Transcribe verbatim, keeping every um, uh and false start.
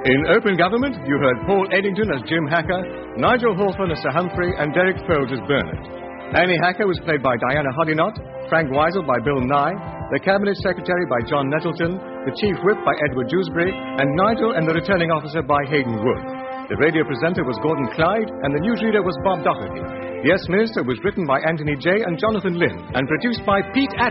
In Open Government, you heard Paul Eddington as Jim Hacker, Nigel Hawthorne as Sir Humphrey, and Derek Foulds as Bernard. Annie Hacker was played by Diana Hoddinott, Frank Weisel by Bill Nye, the Cabinet Secretary by John Nettleton, the Chief Whip by Edward Dewsbury, and Nigel and the Returning Officer by Hayden Wood. The radio presenter was Gordon Clyde, and the newsreader was Bob Doherty. Yes, Minister was written by Anthony Jay and Jonathan Lynn, and produced by Pete Adams.